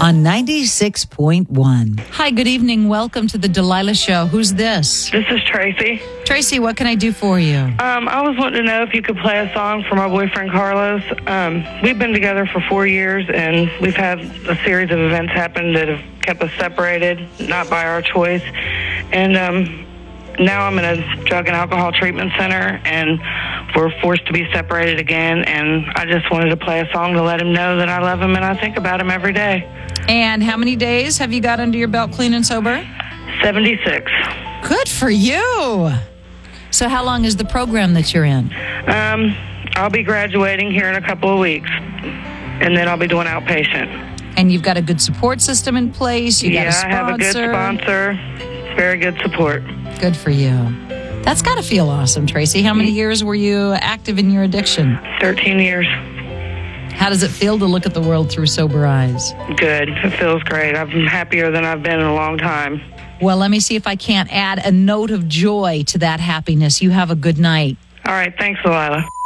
on 96.1. Hi, good evening. Welcome to the Delilah Show. Who's this? This is Tracy. Tracy, what can I do for you? I was wanting to know if you could play a song for my boyfriend, Carlos. We've been together for 4 years, and we've had a series of events happen that have kept us separated, not by our choice. And now I'm in a drug and alcohol treatment center, and we're forced to be separated again. And I just wanted to play a song to let him know that I love him and I think about him every day. And how many days have you got under your belt clean and sober? 76. Good for you. So how long is the program that you're in? I'll be graduating here in a couple of weeks, and then I'll be doing outpatient. And you've got a good support system in place? You got a sponsor? I have a good sponsor. Very good support. Good for you. That's got to feel awesome, Tracy. How many years were you active in your addiction? 13 years. How does it feel to look at the world through sober eyes? Good. It feels great. I'm happier than I've been in a long time. Well, let me see if I can't add a note of joy to that happiness. You have a good night. All right. Thanks, Delilah.